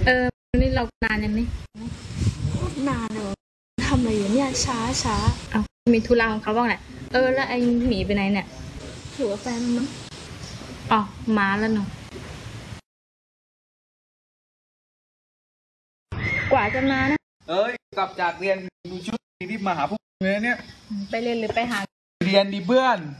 นี่เรานานยังนี่นานเลยทำอะไรอยู่เนี่ยช้าเอามีธุระของเขาบ้างแหละแล้วไอ้หมีไปไหนเนี่ยถือว่าแฟนมั้งอ๋อมาแล้วเนาะกว่าจะมานะกลับจากเรียนดูชุดรีบมาหาพวกเนี้ยไปเรียนหรือไปหาเรียนดีเพื่อน